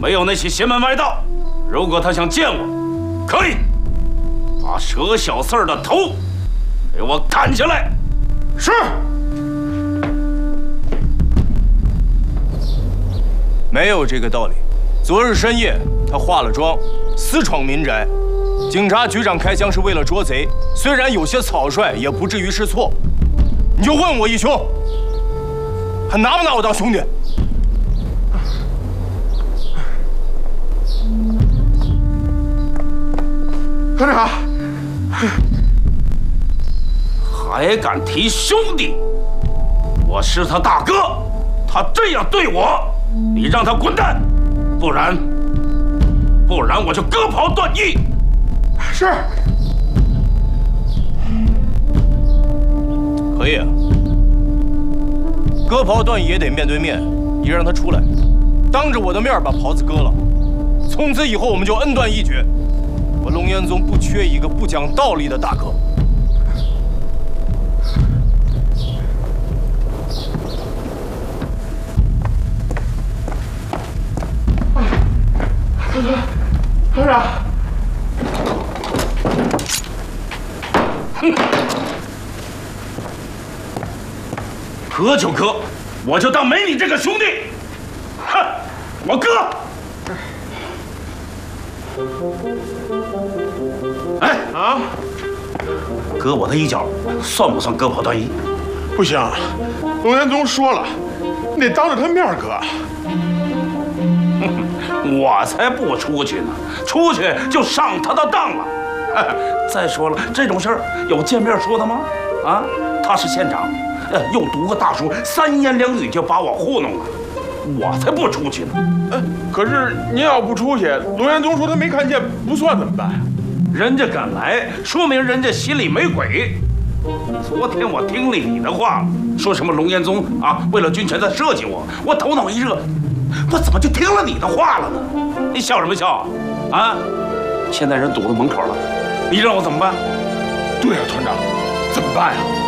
没有那些邪门歪道。如果他想见我，可以把佘小四儿的头给我砍下来。 是。 没有这个道理。昨日深夜，他化了妆，私闯民宅。警察局长开枪是为了捉贼，虽然有些草率，也不至于是错。你就问我义兄，还拿不拿我当兄弟？ 团长， 还敢提兄弟？我是他大哥，他这样对我，你让他滚蛋，不然我就割袍断义。 是。 可以啊，割袍断义也得面对面。你让他出来，当着我的面把袍子割了，从此以后我们就恩断义绝。我龙岩宗不缺一个不讲道理的大哥。 团长， 哼，割就割，我就当没你这个兄弟。哼，我割。哎啊！割我的一脚，算不算割袍断义？ 不行，龙岩宗说了，你得当着他面割。 我才不出去呢，出去就上他的当了。再说了，这种事儿有见面说的吗？啊，他是县长，又读个大书，三言两语就把我糊弄了，我才不出去呢。 可是您要不出去，龙岩宗说他没看见不算怎么办呀？ 人家敢来，说明人家心里没鬼。昨天我听了你的话，说什么龙岩宗啊，为了军权在设计我，我头脑一热，我怎么就听了你的话了呢？你笑什么笑啊？现在人堵到门口了，你让我怎么办？ 对呀，团长，怎么办呀？